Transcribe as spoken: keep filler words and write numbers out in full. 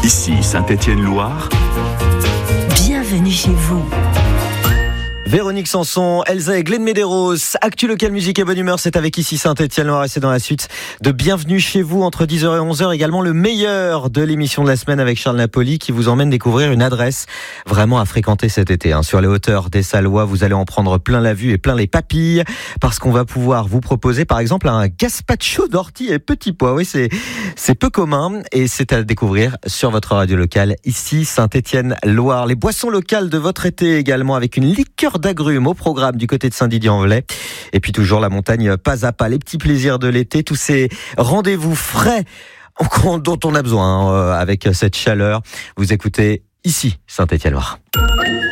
Ici Saint-Étienne-Loire. Bienvenue chez vous. Véronique Sanson, Elsa et Glenn Medeiros. Actu local, musique et bonne humeur, c'est avec Ici Saint-Étienne-Loire et c'est dans la suite de Bienvenue chez vous entre dix heures et onze heures. Également le meilleur de l'émission de la semaine avec Charles Napoli qui vous emmène découvrir une adresse vraiment à fréquenter cet été. Hein. Sur les hauteurs des Salois, vous allez en prendre plein la vue et plein les papilles parce qu'on va pouvoir vous proposer par exemple un gazpacho d'ortie et petits pois. Oui, c'est, c'est peu commun et c'est à découvrir sur votre radio locale Ici Saint-Étienne-Loire. Les boissons locales de votre été également avec une liqueur d'agrumes au programme du côté de Saint-Didier-en-Velay. Et puis toujours la montagne pas à pas, les petits plaisirs de l'été, tous ces rendez-vous frais dont on a besoin hein, avec cette chaleur. Vous écoutez Ici Saint-Étienne-Loire.